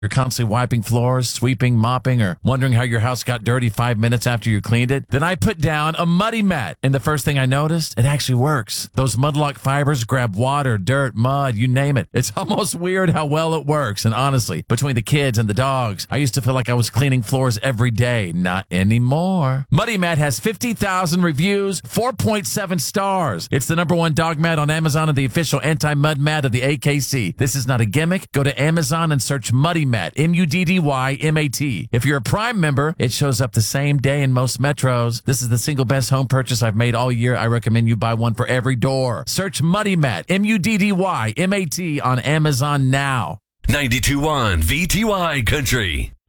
You're constantly wiping floors, sweeping, mopping, or wondering how your house got dirty 5 minutes after you cleaned it? Then I put down a Muddy Mat. And the first thing I noticed, it actually works. Those Mudlock fibers grab water, dirt, mud, you name it. It's almost weird how well it works. And honestly, between the kids and the dogs, I used to feel like I was cleaning floors every day. Not anymore. Muddy Mat has 50,000 reviews, 4.7 stars. It's the #1 dog mat on Amazon and the official anti-mud mat of the AKC. This is not a gimmick. Go to Amazon and search Muddy Mat, MUDDYMAT. If you're a Prime member, it shows up the same day in most metros. This is the single best home purchase I've made all year. I recommend you buy one for every door. Search Muddy Mat, MUDDYMAT on Amazon now. 92.1 VTY Country.